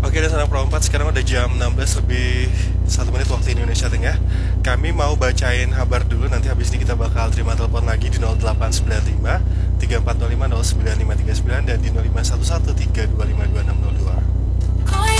Oke, dan salam perempat, sekarang udah jam 16 lebih 1 menit waktu Indonesia Tengah. Kami mau bacain kabar dulu, nanti habis ini kita bakal terima telepon lagi di 0895 3405 0959 dan di 0511 325 2602.